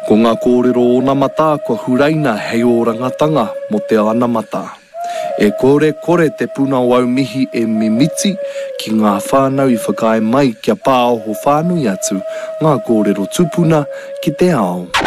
Ko ngā kōrero o nā mata, ko huraina hei o rangatanga mo te ana mata. E kore te puna o au mihi e mimiti ki ngā whānau I whakae mai kia pāo ho whānui atu ngā kōrero tupuna ki te ao.